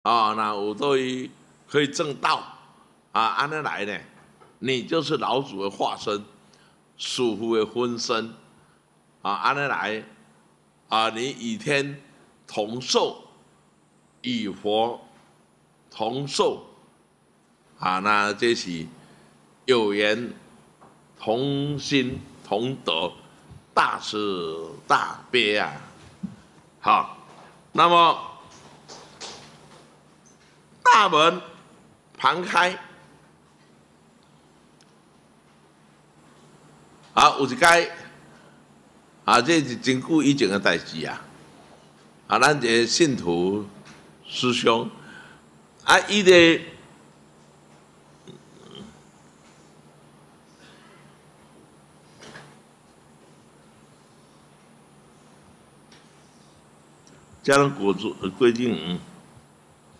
啊，那有对于可以证道啊，安尼来呢，你就是老主的化身，属父的分身啊，安尼来啊，你与天同寿，与佛同寿啊，那这是有缘同心同德，大慈大悲啊！好，那么大门旁开，啊，有一届啊，这是真久以前的代志啊！啊，咱一个信徒师兄啊，伊的加上果子规定。